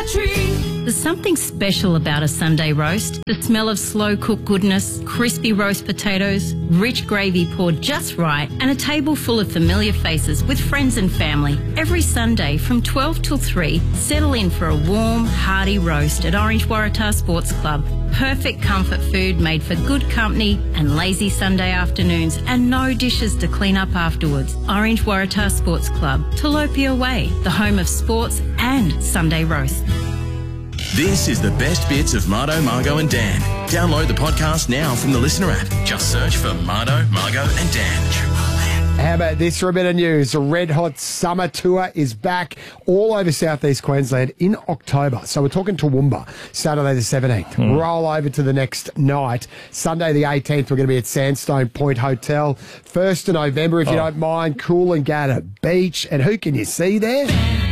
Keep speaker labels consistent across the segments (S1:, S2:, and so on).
S1: There's something special about a Sunday roast. The smell of slow-cooked goodness, crispy roast potatoes, rich gravy poured just right, and a table full of familiar faces with friends and family. Every Sunday from 12 till 3, settle in for a warm, hearty roast at Orange Waratah Sports Club. Perfect comfort food made for good company and lazy Sunday afternoons, and no dishes to clean up afterwards. Orange Waratah Sports Club, Tilapia Way, the home of sports and Sunday roast.
S2: This is the best bits of Mardo, Margo and Dan. Download the podcast now from the Listener app. Just search for Mardo, Margo and Dan.
S3: How about this for a bit of news? The Red Hot Summer Tour is back all over southeast Queensland in October. So we're talking Toowoomba, Saturday the 17th. Roll over to the next night. Sunday the 18th, we're going to be at Sandstone Point Hotel. 1st of November, if you don't mind, Coolangatta Beach. And who can you see there?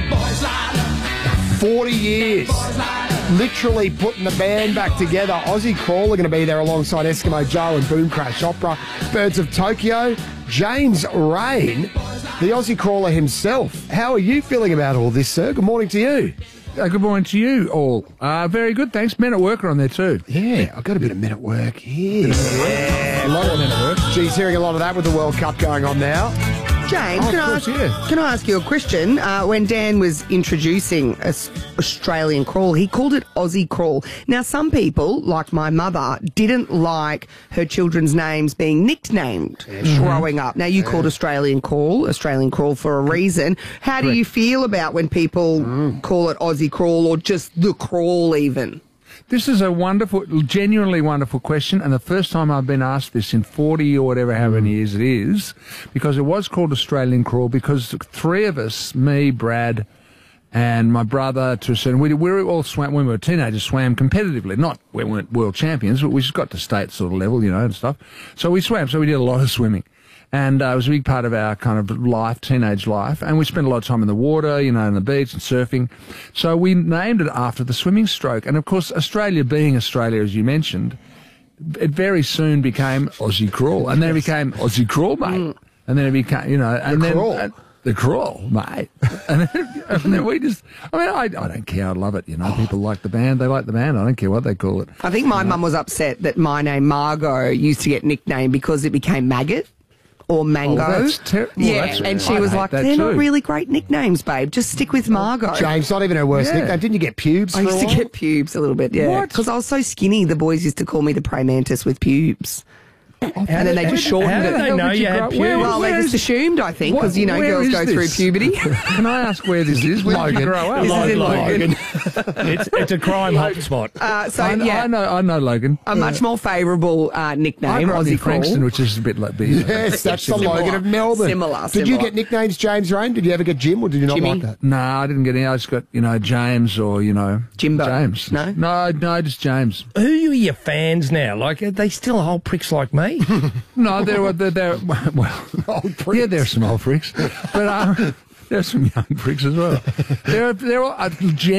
S3: 40 years. Literally putting the band back together. Aussie Crawl are going to be there alongside Eskimo Joe and Boom Crash Opera. Birds of Tokyo. James Rain, the Aussie Crawler himself. How are you feeling about all this, sir? Good morning to you.
S4: Good morning to you all. Very good, thanks. Men at Work are on there too.
S3: Yeah, I've got a bit of Men at Work here. Yeah, a lot of Men at Work. Geez, hearing a lot of that with the World Cup going on now.
S5: James, can I ask you a question? When Dan was introducing Australian Crawl, he called it Aussie Crawl. Now, some people, like my mother, didn't like her children's names being nicknamed growing up. Now, you called Australian Crawl for a reason. How do you feel about when people call it Aussie Crawl or just the Crawl even?
S4: This is a wonderful, genuinely wonderful question, and the first time I've been asked this in 40 or whatever, how many years it is, because it was called Australian Crawl, because three of us, me, Brad, and my brother, to a certain, we all swam, when we were teenagers, swam competitively. Not, we weren't world champions, but we just got to state sort of level, you know, and stuff. So we swam, so we did a lot of swimming. And it was a big part of our kind of life, teenage life. And we spent a lot of time in the water, you know, on the beach and surfing. So we named it after the swimming stroke. And, of course, Australia being Australia, as you mentioned, it very soon became Aussie Crawl. And then it became Aussie Crawl, mate. And then it became, you know... and then Crawl. The Crawl, mate. And then we just... I mean, I don't care. I love it, you know. People like the band. They like the band. I don't care what they call it.
S5: I think my mum was upset that my name, Margot, used to get nicknamed because it became Maggot. Or Mango.
S4: Oh, that's terrible.
S5: And she was like, they're not really great nicknames, babe. Just stick with Margot.
S3: James, not even her worst nickname. Didn't you get pubes
S5: I used to get pubes a little bit, yeah. Because I was so skinny, the boys used to call me the praying mantis with pubes. And then they just shortened it.
S6: How did they know you had pubes?
S5: Well, they just assumed, I think, because, you know, girls go through puberty.
S4: Can I ask where this is? Where did you grow up?
S5: This is in Logan.
S6: It's a crime hotspot.
S4: I know Logan.
S5: A much more favourable nickname,
S4: I grew up in
S5: Aussie Crawl.
S4: Frankston, which is a bit like beer.
S3: Yes, that's the Logan of Melbourne.
S5: Similar.
S3: Did you get nicknames, James Rain? Did you ever get Jim, or did you not like that?
S4: No, I didn't get any. I just got, you know, James or, you know...
S5: Jimbo.
S4: James.
S5: No?
S4: No, just James.
S6: Who are your fans now? Like, are they still old pricks like me?
S4: No, they're well,
S3: Old pricks.
S4: yeah, they're some old pricks, but there's some young pricks as well. They're all,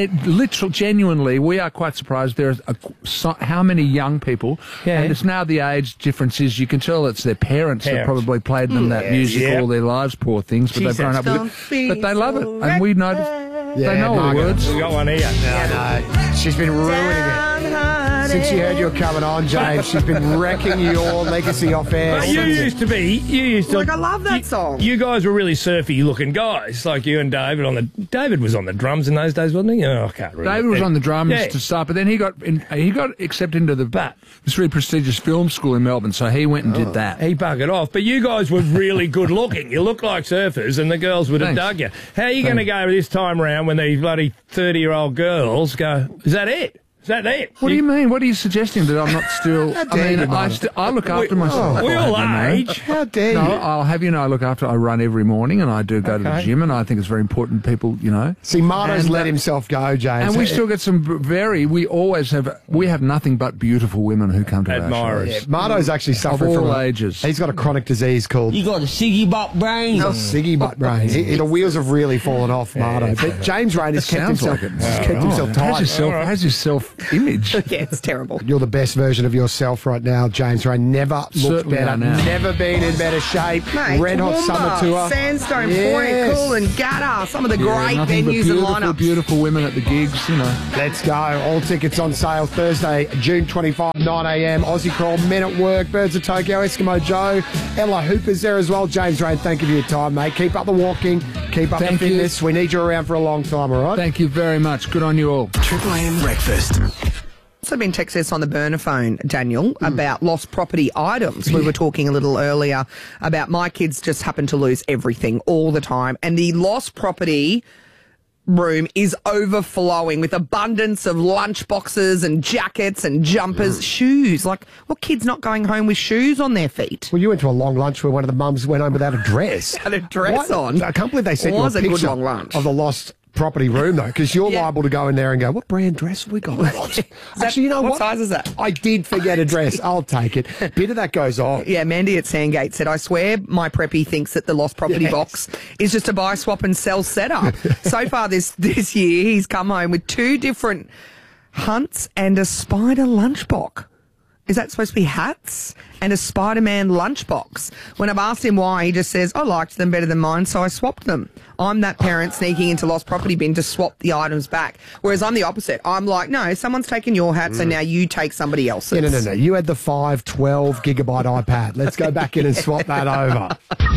S4: genuinely, we are quite surprised. There's how many young people, and it's now the age differences. You can tell it's their parents that probably played them that music all their lives, poor things, but they've grown up with it. But they love it, and we notice they know all the words.
S6: We got one here.
S3: No, she's been ruining it. Since she heard you were coming on, James, she's been wrecking your legacy off air.
S6: But you used to...
S5: Like, I love that song.
S6: You guys were really surfy-looking guys, like you and David David was on the drums in those days, wasn't he? Oh, I can't remember.
S4: David was on the drums to start, but then he got accepted into this really prestigious film school in Melbourne, so he went and did that.
S6: He buggered off. But you guys were really good-looking. You looked like surfers, and the girls would have dug you. How are you going to go this time around when these bloody 30-year-old girls go, is that it? Is that it?
S4: What do you mean? What are you suggesting? That I'm not still... I look after myself.
S6: We all age.
S3: How dare you?
S4: No, I'll have you know I look after... I run every morning and I do go to the gym, and I think it's very important people, you know...
S3: See, Marto's let himself go, James.
S4: And we still get some we have nothing but beautiful women who come to our shows.
S3: Yeah, Marto's actually suffering
S4: of all
S3: from...
S4: ages.
S3: He's got a chronic disease called...
S7: You got a ciggy butt brain.
S3: No, ciggy butt brain. The wheels have really fallen off, Marto. But James Rain has kept himself tight.
S4: How's yourself image.
S5: Yeah, it's terrible.
S3: You're the best version of yourself right now, James Ray. Never looked
S4: Certainly
S3: better.
S4: are now.
S3: Never been in better shape.
S5: Mate,
S3: Red Hot
S5: Toowoomba,
S3: Summer Tour.
S5: Sandstone
S3: Yes.
S5: Point, Coolangatta, some of the great
S4: Nothing but
S5: venues and
S4: beautiful,
S5: lineups.
S4: beautiful women at the gigs, you know.
S3: Let's go. All tickets on sale Thursday, June 25, 9 a.m. Aussie Crawl, Men at Work, Birds of Tokyo, Eskimo Joe, Ella Hooper's there as well. James Rain, thank you for your time, mate. Keep up the walking. Keep up the
S4: Thank you.
S3: fitness. We need you around for a long time, all right?
S4: Thank you very much. Good on you all.
S2: Triple M Breakfast.
S5: Also been texted us on the burner phone, Daniel, about lost property items. We were talking a little earlier about my kids just happen to lose everything all the time, and the lost property room is overflowing with abundance of lunch boxes and jackets and jumpers, shoes. Like, what kid's not going home with shoes on their feet?
S3: Well, you went to a long lunch where one of the mums went home without a dress.
S5: Had a dress on.
S3: I can't believe they sent
S5: It
S3: you a
S5: was a good
S3: picture
S5: long lunch.
S3: of the lost property room, though, because you're
S5: Yeah.
S3: liable to go in there and go, what brand dress have we got? Actually, you know
S5: what
S3: what?
S5: size is that?
S3: I did forget a dress. I'll take it. Bit of that goes on.
S5: Yeah, Mandy at Sandgate said, I swear my preppy thinks that the lost property
S3: Yes.
S5: box is just a buy, swap and sell setup. So far this year, he's come home with 2 different hunts and a spider lunchbox. Is that supposed to be hats? And a Spider-Man lunchbox. When I've asked him why, he just says, I liked them better than mine, so I swapped them. I'm that parent sneaking into lost property bin to swap the items back. Whereas I'm the opposite. I'm like, no, someone's taken your hat, so now you take somebody else's.
S3: Yeah, no. You had the 512 gigabyte iPad. Let's go back in and swap that over.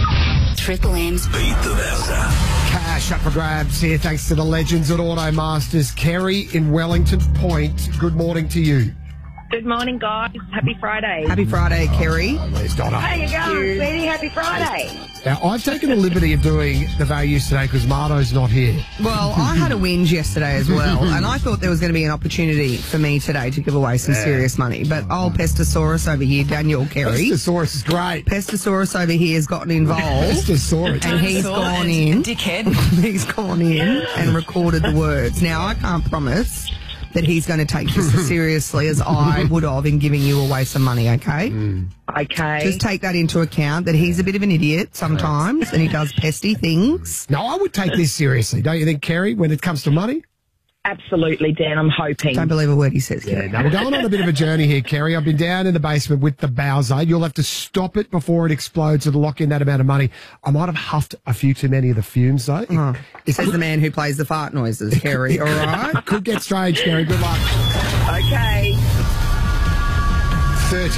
S7: Triple M's
S2: Beat the Bowser.
S3: Cash up for grabs here, thanks to the legends at Automasters. Kerry in Wellington Point, good morning to you.
S8: Good morning, guys. Happy Friday.
S5: Happy Friday, Kerry.
S3: Where's Donna?
S8: How you going, sweetie? Happy Friday.
S3: Now, I've taken the liberty of doing the values today because Marto's not here.
S5: Well, I had a whinge yesterday as well, and I thought there was going to be an opportunity for me today to give away some serious money. But old Pestosaurus over here, Daniel Kerry,
S3: Pestosaurus is great.
S5: Pestosaurus over here has gotten involved,
S3: Pestosaurus.
S5: and he's gone in.
S7: dickhead.
S5: He's gone in and recorded the words. Now, I can't promise that he's going to take this as seriously as I would have in giving you away some money, okay?
S8: Okay.
S5: Just take that into account, that he's a bit of an idiot sometimes, and he does pesty things.
S3: No, I would take this seriously, don't you think, Kerry, when it comes to money?
S8: Absolutely, Dan. I'm hoping.
S5: Don't believe a word he says, Kerry.
S3: Now, we're going on a bit of a journey here, Kerry. I've been down in the basement with the Bowser. You'll have to stop it before it explodes and lock in that amount of money. I might have huffed a few too many of the fumes, though. It
S5: Says the man who plays the fart noises, Kerry, all right?
S3: could get strange, Kerry. Good luck.
S8: Okay.
S3: $30.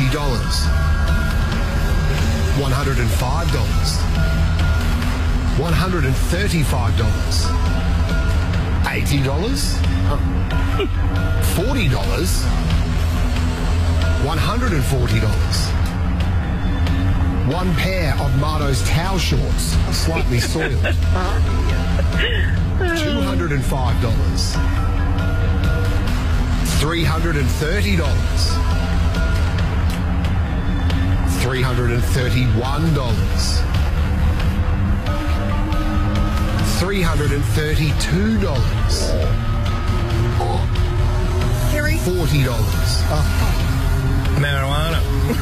S3: $105. $135. $80. $40. $140. One pair of Marto's towel shorts, slightly soiled. $205. $330. $331. $332.
S5: Kerry?
S3: $40.
S6: Marijuana.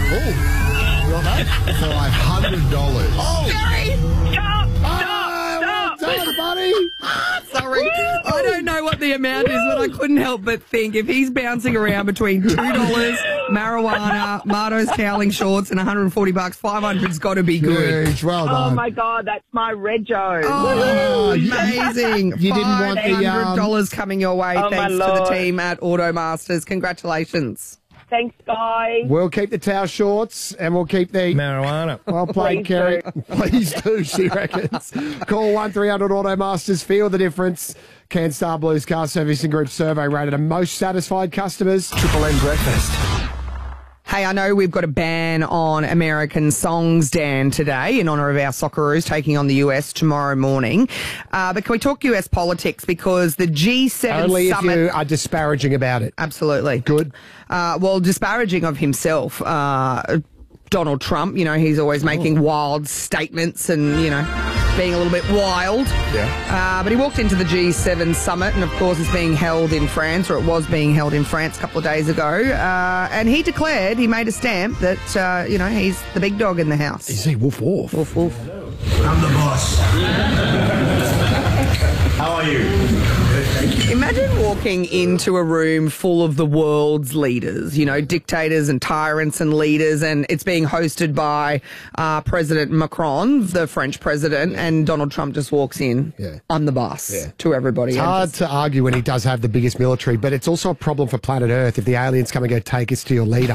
S3: $500.
S8: Stop!
S3: Well done, buddy.
S5: Sorry. I don't know what the amount is, but I couldn't help but think if he's bouncing around between $2, marijuana, Marto's toweling shorts, and $140, $500's got to be good.
S3: Huge. Well
S8: Oh,
S3: done.
S8: my God. That's my Rego.
S5: Oh, amazing.
S3: You didn't want the,
S5: $500 coming your way,
S8: Oh, my
S5: thanks to the
S8: Lord.
S5: team at Automasters. Congratulations.
S8: Thanks, guys.
S3: We'll keep the towel shorts and we'll keep the...
S6: Marijuana.
S3: Well played,
S8: Please
S3: Kerry. Please do, she reckons. Call 1300 Automasters. Feel the difference. CanStar Blues Car Servicing Group survey rated a most satisfied customers.
S2: Triple M Breakfast.
S5: Hey, I know we've got a ban on American songs, Dan, today in honour of our Socceroos taking on the US tomorrow morning. But can we talk US politics? Because the G7
S3: Only if
S5: summit...
S3: you are disparaging about it.
S5: Absolutely.
S3: Good.
S5: Well, disparaging of himself. Donald Trump, you know, he's always making wild statements and, you know, being a little bit wild.
S3: Yeah.
S5: But he walked into the G7 summit, and of course it's being held in France, or it was being held in France a couple of days ago. And he declared, he made a stamp that, you know, he's the big dog in the house.
S3: You see, woof, woof.
S5: Woof, woof.
S9: I'm the boss. How are you?
S5: Imagine walking into a room full of the world's leaders, you know, dictators and tyrants and leaders, and it's being hosted by President Macron, the French president, and Donald Trump just walks in on the bus to everybody.
S3: It's hard to argue when he does have the biggest military, but it's also a problem for planet Earth if the aliens come and go take us to your leader.